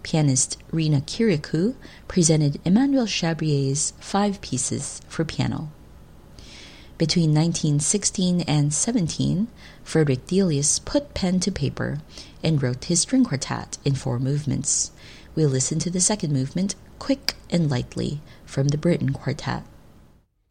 pianist Rina Kiriakou presented Emmanuel Chabrier's 5 pieces for piano. Between 1916 and 17, Frederick Delius put pen to paper and wrote his string quartet in 4 movements. We'll listen to the second movement, Quick and Lightly, from the Britten Quartet.